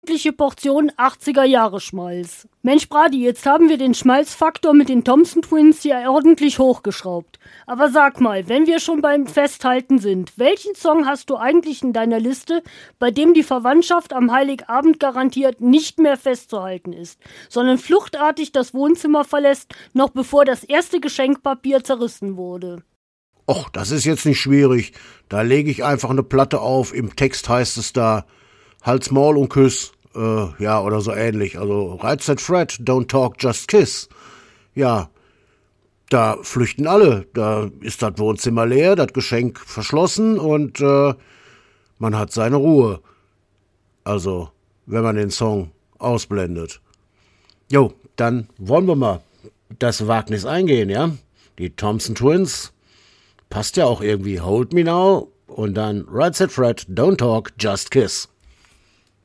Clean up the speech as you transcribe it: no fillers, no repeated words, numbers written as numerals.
Ordentliche Portion 80er-Jahre-Schmalz. Mensch, Brady, jetzt haben wir den Schmalzfaktor mit den Thompson Twins hier ordentlich hochgeschraubt. Aber sag mal, wenn wir schon beim Festhalten sind, welchen Song hast du eigentlich in deiner Liste, bei dem die Verwandtschaft am Heiligabend garantiert nicht mehr festzuhalten ist, sondern fluchtartig das Wohnzimmer verlässt, noch bevor das erste Geschenkpapier zerrissen wurde? Och, das ist jetzt nicht schwierig. Da lege ich einfach eine Platte auf. Im Text heißt es da Halt's Maul und Küss. Ja, oder so ähnlich. Also, Right Said Fred, Don't Talk, Just Kiss. Ja, da flüchten alle. Da ist das Wohnzimmer leer, das Geschenk verschlossen und man hat seine Ruhe. Also, wenn man den Song ausblendet. Jo, dann wollen wir mal das Wagnis eingehen, ja? Die Thompson Twins. Passt ja auch irgendwie. Hold Me Now und dann Right Said Fred, Don't Talk, Just Kiss.